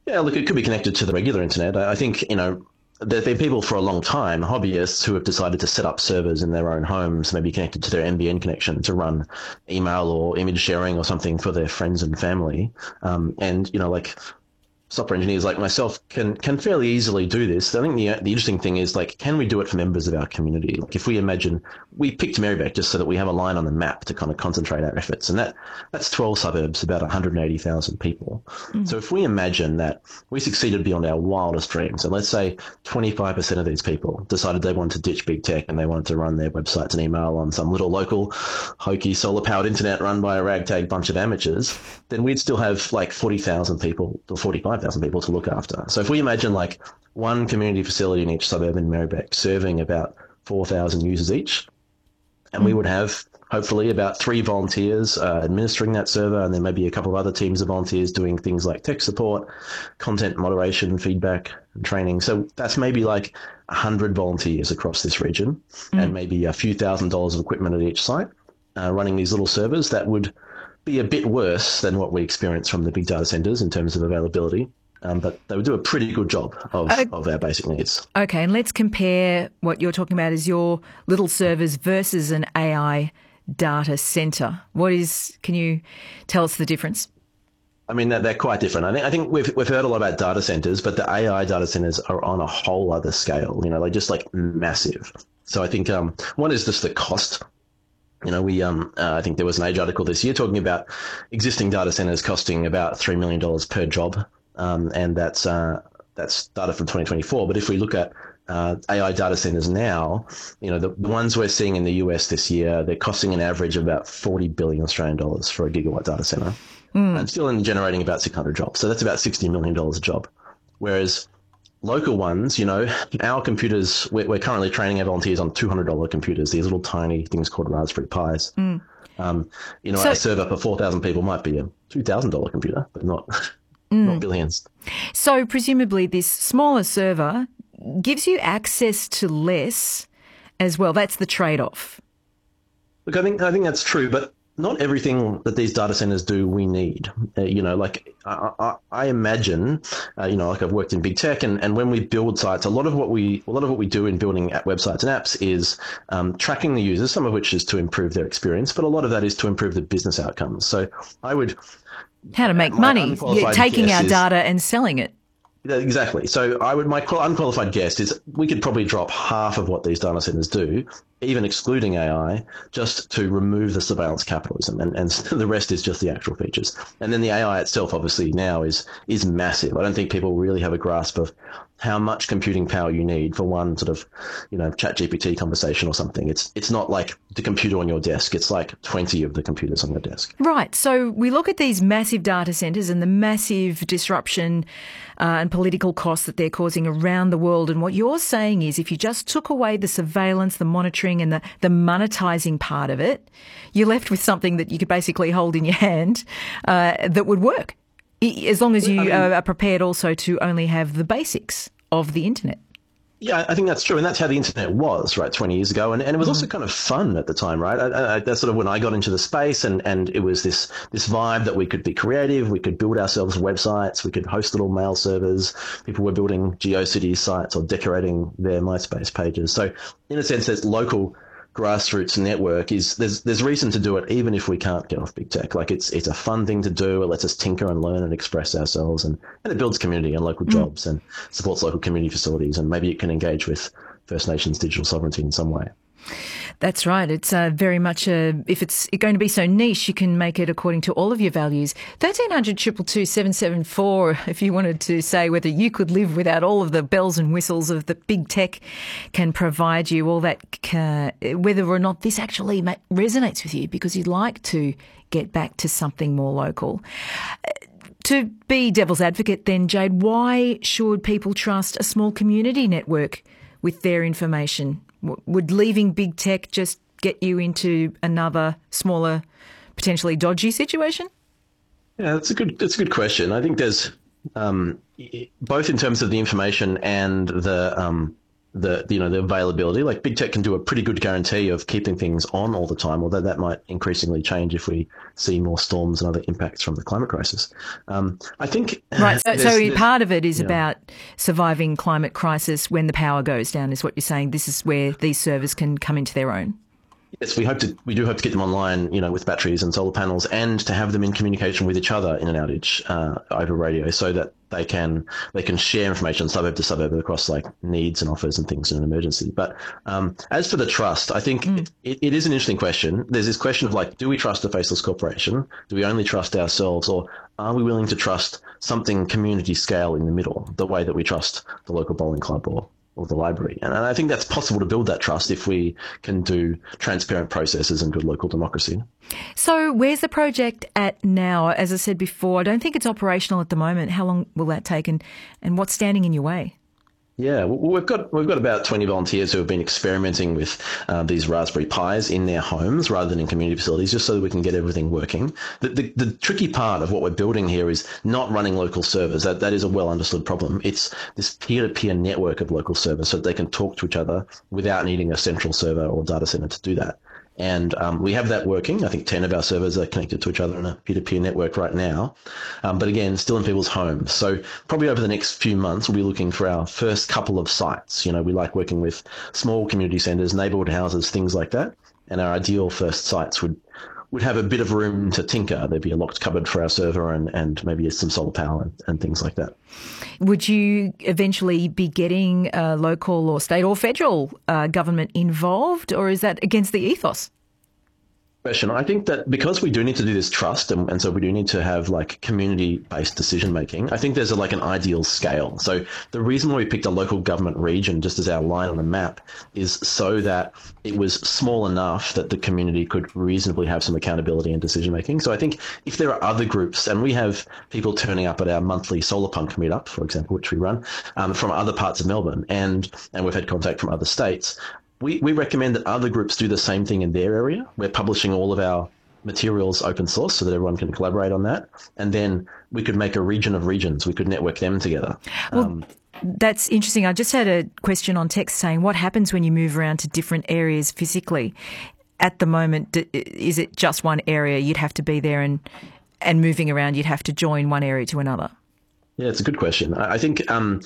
Yeah, look, it could be connected to the regular internet. I think, there are people for a long time, hobbyists, who have decided to set up servers in their own homes, maybe connected to their NBN connection to run email or image sharing or something for their friends and family. And, like software engineers like myself can fairly easily do this. I think the interesting thing is, like, can we do it for members of our community? Like, if we imagine we picked Marybeck just so that we have a line on the map to kind of concentrate our efforts, and that's 12 suburbs, about 180,000 people. So if we imagine that we succeeded beyond our wildest dreams, and let's say 25% of these people decided they wanted to ditch big tech and they wanted to run their websites and email on some little local hokey solar powered internet run by a ragtag bunch of amateurs, then we'd still have like 40,000 people or 45,000 people to look after. So if we imagine like one community facility in each suburb in Marybeck serving about 4,000 users each, and we would have hopefully about 3 volunteers administering that server, and then maybe a couple of other teams of volunteers doing things like tech support, content moderation, feedback, and training. So that's maybe like 100 volunteers across this region, and maybe a few $1,000s of equipment at each site running these little servers. That would be a bit worse than what we experience from the big data centers in terms of availability. But they would do a pretty good job of our basic needs. Okay, and let's compare what you're talking about as your little servers versus an AI data center. Can you tell us the difference? I mean, they're quite different. I think we've heard a lot about data centers, but the AI data centers are on a whole other scale. They're just like massive. So I think one is just the cost. I think there was an Age article this year talking about existing data centers costing about $3 million per job. And that's data from 2024. But if we look at AI data centers now, the ones we're seeing in the US this year, they're costing an average of about 40 billion Australian dollars for a gigawatt data center, and still generating about 600 jobs. So that's about $60 million a job. Whereas local ones, our computers, we're currently training our volunteers on $200 computers, these little tiny things called Raspberry Pis. A server for 4,000 people might be a $2,000 computer, but not billions. So presumably this smaller server gives you access to less as well. That's the trade-off. Look, I think that's true, but not everything that these data centers do we need. I imagine, like I've worked in big tech, and when we build sites, a lot of what we do in building websites and apps is tracking the users, some of which is to improve their experience, but a lot of that is to improve the business outcomes. So how to make money. You're taking our data and selling it. Exactly. So my unqualified guess is we could probably drop half of what these data centers do, even excluding AI, just to remove the surveillance capitalism, and the rest is just the actual features. And then the AI itself, obviously, now is massive. I don't think people really have a grasp of how much computing power you need for one sort of, ChatGPT conversation or something. It's not like the computer on your desk. It's like 20 of the computers on your desk. Right. So we look at these massive data centers and the massive disruption and political costs that they're causing around the world. And what you're saying is if you just took away the surveillance, the monitoring and the monetizing part of it, you're left with something that you could basically hold in your hand that would work, as long as you are prepared also to only have the basics of the internet. Yeah, I think that's true. And that's how the internet was, right, 20 years ago. And it was also kind of fun at the time, right? That's sort of when I got into the space, and it was this vibe that we could be creative, we could build ourselves websites, we could host little mail servers. People were building GeoCities sites or decorating their MySpace pages. So in a sense, there's local grassroots network there's reason to do it even if we can't get off big tech. Like it's a fun thing to do. It lets us tinker and learn and express ourselves, and it builds community and local jobs and supports local community facilities, and maybe it can engage with First Nations digital sovereignty in some way. That's right. It's very much if it's going to be so niche, you can make it according to all of your values. 1300 222 774 if you wanted to say whether you could live without all of the bells and whistles of the big tech can provide you, all that, whether or not this actually resonates with you because you'd like to get back to something more local. To be devil's advocate then, Jade, why should people trust a small community network with their information? Would leaving big tech just get you into another smaller, potentially dodgy situation? Yeah, that's a good question. I think there's both in terms of the information and the the availability. Like big tech can do a pretty good guarantee of keeping things on all the time, although that might increasingly change if we see more storms and other impacts from the climate crisis. I think right. So part of it is about surviving climate crisis when the power goes down, is what you're saying. This is where these servers can come into their own. Yes, we do hope to get them online, with batteries and solar panels, and to have them in communication with each other in an outage over radio, so that they can share information suburb to suburb across like needs and offers and things in an emergency. But as for the trust, I think it is an interesting question. There's this question of like, do we trust a faceless corporation? Do we only trust ourselves, or are we willing to trust something community scale in the middle, the way that we trust the local bowling club or the library? And I think that's possible to build that trust if we can do transparent processes and good local democracy. So where's the project at now? As I said before, I don't think it's operational at the moment. How long will that take, and what's standing in your way? Yeah, we've got about 20 volunteers who have been experimenting with these Raspberry Pis in their homes rather than in community facilities, just so that we can get everything working. The tricky part of what we're building here is not running local servers. That is a well understood problem. It's this peer-to-peer network of local servers so that they can talk to each other without needing a central server or data center to do that. And we have that working. I think 10 of our servers are connected to each other in a peer-to-peer network right now. But again, still in people's homes. So probably over the next few months, we'll be looking for our first couple of sites. We like working with small community centres, neighbourhood houses, things like that. And our ideal first sites would have a bit of room to tinker. There'd be a locked cupboard for our server and maybe some solar power and things like that. Would you eventually be getting local or state or federal government involved, or is that against the ethos? Question. I think that because we do need to do this trust, and so we do need to have like community-based decision making, I think there's like an ideal scale. So the reason why we picked a local government region just as our line on the map is so that it was small enough that the community could reasonably have some accountability and decision making. So I think if there are other groups, and we have people turning up at our monthly Solarpunk meetup, for example, which we run from other parts of Melbourne, and we've had contact from other states. We recommend that other groups do the same thing in their area. We're publishing all of our materials open source so that everyone can collaborate on that. And then we could make a region of regions. We could network them together. Well, that's interesting. I just had a question on text saying, what happens when you move around to different areas physically? At the moment, is it just one area? You'd have to be there, and moving around, you'd have to join one area to another. Yeah, it's a good question. I think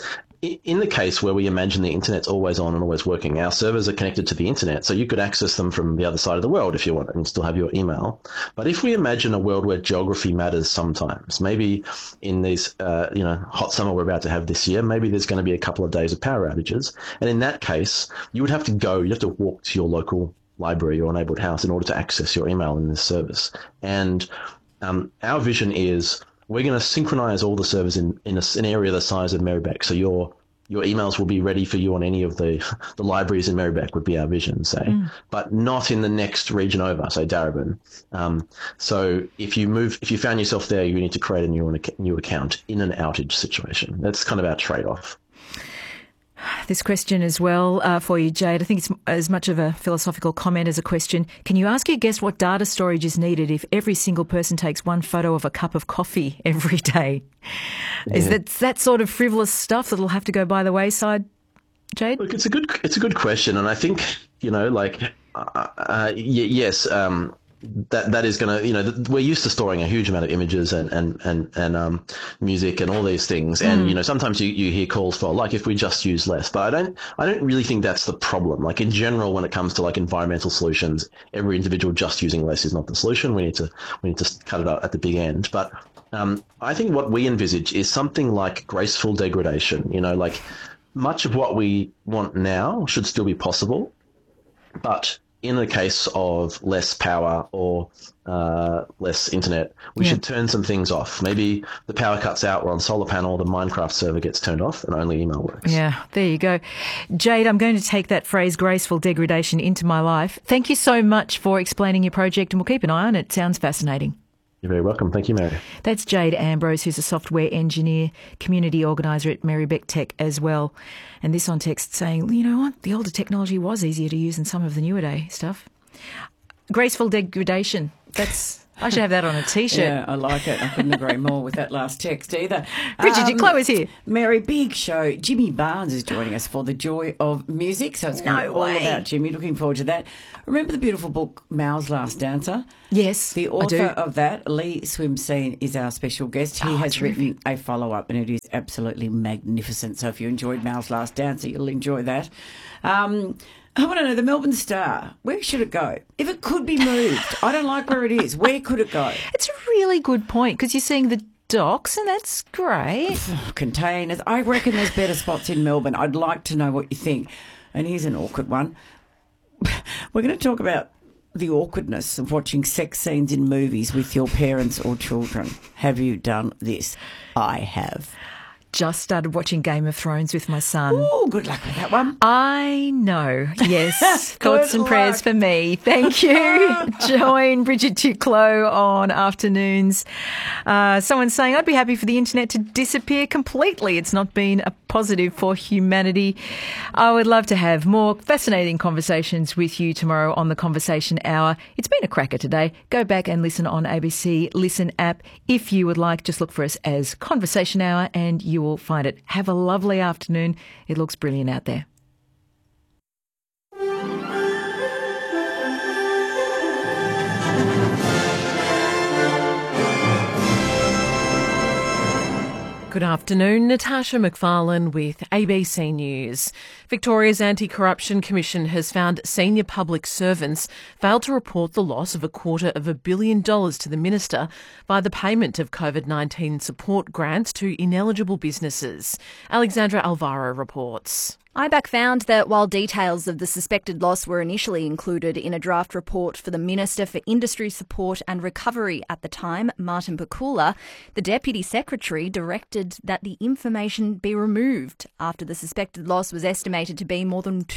in the case where we imagine the internet's always on and always working, our servers are connected to the internet, so you could access them from the other side of the world if you want and still have your email. But if we imagine a world where geography matters sometimes, maybe in these hot summer we're about to have this year, maybe there's going to be a couple of days of power outages. And in that case, you have to walk to your local library or neighborhood house in order to access your email in this service. And our vision is we're going to synchronize all the servers in an area the size of Merri-bek. So your emails will be ready for you on any of the libraries in Merri-bek would be our vision, say, but not in the next region over, say Darebin. So if you found yourself there, you need to create a new account in an outage situation. That's kind of our trade-off. This question as well for you, Jade. I think it's as much of a philosophical comment as a question. Can you ask your guest what data storage is needed if every single person takes one photo of a cup of coffee every day? Yeah. Is that sort of frivolous stuff that'll have to go by the wayside, Jade? Look, it's a good question, and I think yes. That is going to, we're used to storing a huge amount of images and music and all these things. And, sometimes you hear calls for like, if we just use less, but I don't really think that's the problem. Like in general, when it comes to like environmental solutions, every individual just using less is not the solution. We need to cut it out at the big end. But, I think what we envisage is something like graceful degradation, like much of what we want now should still be possible, but in the case of less power or less internet, we should turn some things off. Maybe the power cuts out, we're on solar panel, the Minecraft server gets turned off and only email works. Yeah, there you go. Jade, I'm going to take that phrase graceful degradation into my life. Thank you so much for explaining your project, and we'll keep an eye on it. Sounds fascinating. You're very welcome. Thank you, Mary. That's Jade Ambrose, who's a software engineer, community organiser at Merri-bek Tech as well. And this on text saying, you know what, the older technology was easier to use than some of the newer day stuff. Graceful degradation. That's I should have that on a T-shirt. Yeah, I like it. I couldn't agree more with that last text either. Bridget, Chloe's here. Mary, big show. Jimmy Barnes is joining us for The Joy of Music. So it's going to be all about Jimmy. Looking forward to that. Remember the beautiful book, Mao's Last Dancer? Yes, The author of that, Lee Swimseen, is our special guest. He has written a follow-up and it is absolutely magnificent. So if you enjoyed Mao's Last Dancer, you'll enjoy that. I want to know, the Melbourne Star, where should it go? If it could be moved, I don't like where it is. Where could it go? It's a really good point because you're seeing the docks and that's great. Containers. I reckon there's better spots in Melbourne. I'd like to know what you think. And here's an awkward one. We're going to talk about the awkwardness of watching sex scenes in movies with your parents or children. Have you done this? I have. Just started watching Game of Thrones with my son. Oh, good luck with that one. I know. Yes. Thoughts and prayers for me. Thank you. Join Bridget Duclos on Afternoons. Someone's saying, I'd be happy for the internet to disappear completely. It's not been a positive for humanity. I would love to have more fascinating conversations with you tomorrow on the Conversation Hour. It's been a cracker today. Go back and listen on ABC Listen app. If you would like, just look for us as Conversation Hour and you will find it. Have a lovely afternoon. It looks brilliant out there. Good afternoon, Natasha McFarlane with ABC News. Victoria's Anti-Corruption Commission has found senior public servants failed to report the loss of $250 million to the minister by the payment of COVID-19 support grants to ineligible businesses. Alexandra Alvaro reports. IBAC found that while details of the suspected loss were initially included in a draft report for the Minister for Industry Support and Recovery at the time, Martin Pakula, the Deputy Secretary directed that the information be removed after the suspected loss was estimated to be more than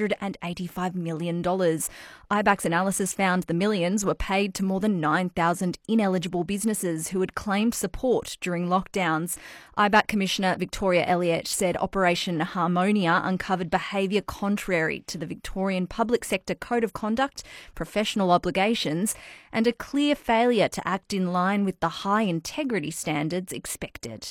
$285 million. IBAC's analysis found the millions were paid to more than 9,000 ineligible businesses who had claimed support during lockdowns. IBAC Commissioner Victoria Elliott said Operation Harmonia uncovered behaviour contrary to the Victorian Public Sector Code of Conduct, professional obligations, and a clear failure to act in line with the high integrity standards expected.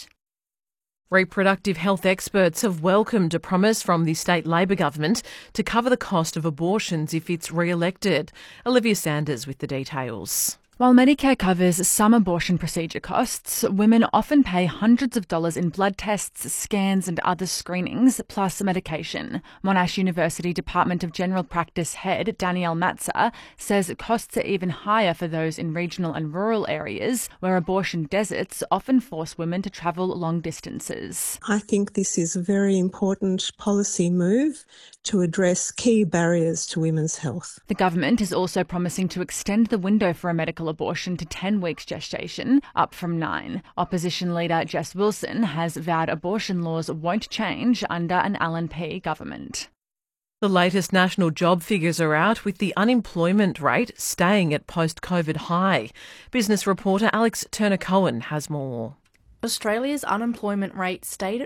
Reproductive health experts have welcomed a promise from the state Labor government to cover the cost of abortions if it's re-elected. Olivia Sanders with the details. While Medicare covers some abortion procedure costs, women often pay hundreds of dollars in blood tests, scans and other screenings, plus medication. Monash University Department of General Practice head Danielle Matza says costs are even higher for those in regional and rural areas where abortion deserts often force women to travel long distances. I think this is a very important policy move to address key barriers to women's health. The government is also promising to extend the window for a medical abortion to 10 weeks gestation, up from 9. Opposition leader Jess Wilson has vowed abortion laws won't change under an LNP government. The latest national job figures are out, with the unemployment rate staying at post-COVID high. Business reporter Alex Turner-Cohen has more. Australia's unemployment rate stayed at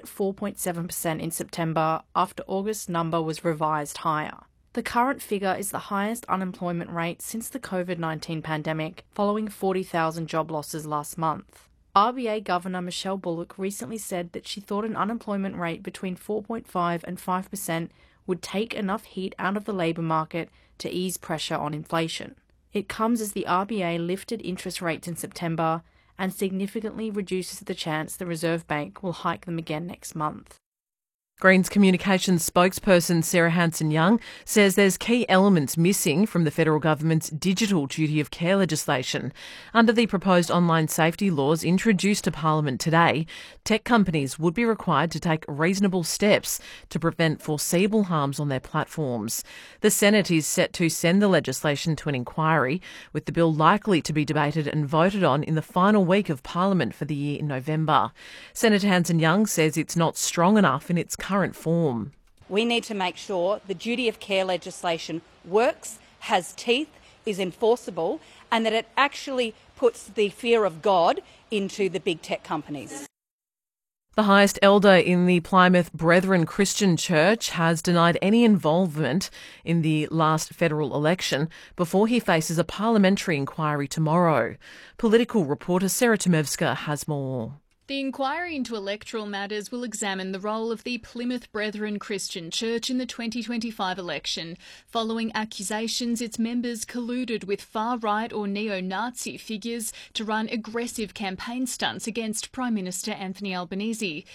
4.7% in September after August's number was revised higher. The current figure is the highest unemployment rate since the COVID-19 pandemic, following 40,000 job losses last month. RBA Governor Michelle Bullock recently said that she thought an unemployment rate between 4.5% and 5% would take enough heat out of the labour market to ease pressure on inflation. It comes as the RBA lifted interest rates in September and significantly reduces the chance the Reserve Bank will hike them again next month. Greens Communications spokesperson Sarah Hanson-Young says there's key elements missing from the federal government's digital duty of care legislation. Under the proposed online safety laws introduced to Parliament today, tech companies would be required to take reasonable steps to prevent foreseeable harms on their platforms. The Senate is set to send the legislation to an inquiry, with the bill likely to be debated and voted on in the final week of Parliament for the year in November. Senator Hanson-Young says it's not strong enough in its current form. We need to make sure the duty of care legislation works, has teeth, is enforceable, and that it actually puts the fear of God into the big tech companies. The highest elder in the Plymouth Brethren Christian Church has denied any involvement in the last federal election before he faces a parliamentary inquiry tomorrow. Political reporter Sarah Tomevska has more. The inquiry into electoral matters will examine the role of the Plymouth Brethren Christian Church in the 2025 election, following accusations its members colluded with far-right or neo-Nazi figures to run aggressive campaign stunts against Prime Minister Anthony Albanese.